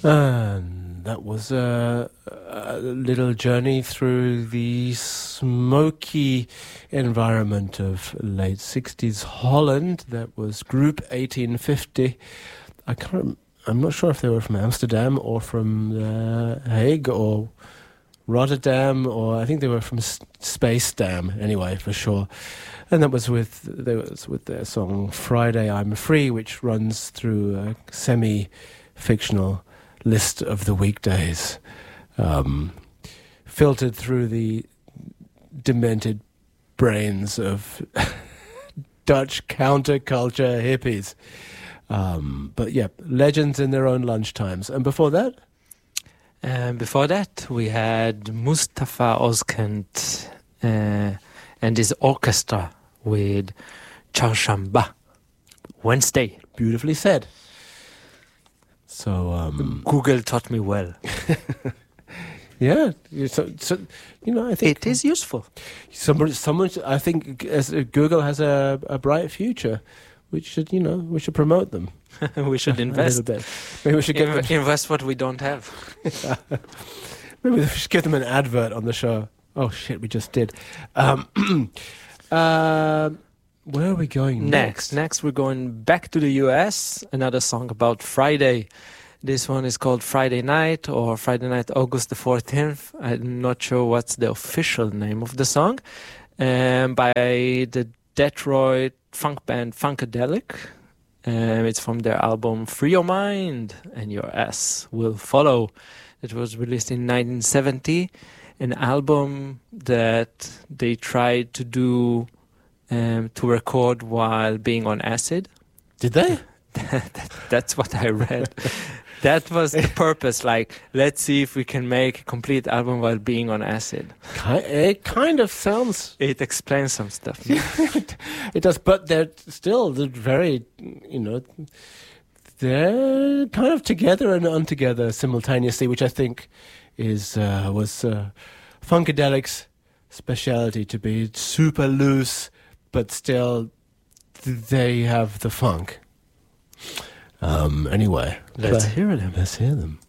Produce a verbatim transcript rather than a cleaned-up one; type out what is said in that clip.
And that was a, a little journey through the smoky environment of late sixties Holland. That was Group eighteen fifty. I can't. I'm not sure if they were from Amsterdam or from uh, Hague or Rotterdam, or I think they were from S- Space Dam. Anyway, for sure. And that was with they was with their song "Friday I'm Free," which runs through a semi-fictional list of the weekdays, um, filtered through the demented brains of Dutch counterculture hippies. Um, but yeah, legends in their own lunchtimes. And before that? And before that, we had Mustafa Özkent uh, and his orchestra with Çarşamba, Wednesday. Beautifully said. So um, Google taught me well. Yeah, so, so you know, I think it is useful. Someone, someone, I think, as Google has a, a bright future. We should, you know, we should promote them. We should invest. A little bit. Maybe we should give Inv- them, invest what we don't have. Maybe we should give them an advert on the show. Oh shit, we just did. Um, uh, where are we going next? Next, next we're going back to the U S. Another song about Friday. This one is called Friday Night or Friday Night August the fourteenth. I'm not sure what's the official name of the song. Um, by the Detroit funk band Funkadelic. Um, it's from their album Free Your Mind and Your Ass Will Follow. It was released in nineteen seventy. An album that they tried to do um, to record while being on acid. Did they? that, that's what I read. That was the purpose. Like, let's see if we can make a complete album while being on acid. It kind of sounds. It explains some stuff. It does, but they're still they're very, you know, they're kind of together and untogether simultaneously, which I think is uh, was uh, Funkadelic's speciality, to be super loose, but still they have the funk. Um, anyway, Let's but, hear them. Let's hear them.